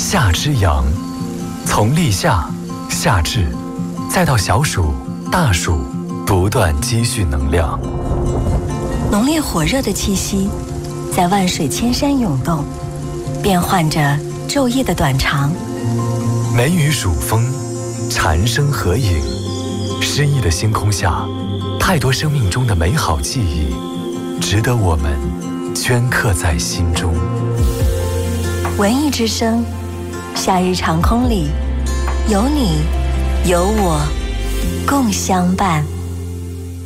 夏之阳，从立夏、夏至，再到小暑、大暑，不断积蓄能量。 浓烈火热的气息，在万水千山涌动，变换着昼夜的短长。 梅雨暑风，蝉声合影，诗意的星空下，太多生命中的美好记忆，值得我们镌刻在心中。 文艺之声，夏日长空里，有你，有我，共相伴。